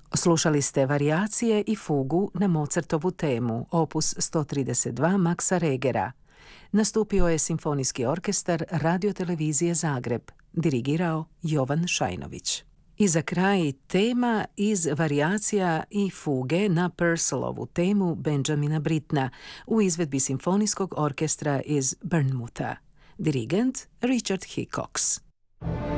Slušali ste varijacije i fugu na Mozartovu temu, opus 132 Maxa Regera. Nastupio je Simfonijski orkestar Radiotelevizije Zagreb, dirigirao Jovan Šajnović. I za kraj tema iz varijacija i fuge na Purcellovu temu Benjamina Brittena u izvedbi Simfonijskog orkestra iz Bournemoutha. Dirigent Richard Hickox.